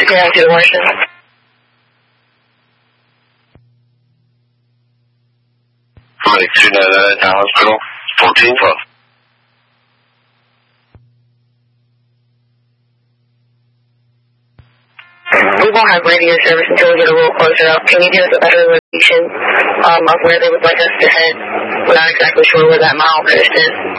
going to the Washington. Mike 299 Hospital, 1412. We won't have radio service until we get a little closer up. Can you give us a better location of where they would like us to head? We're not exactly sure where that mile post is.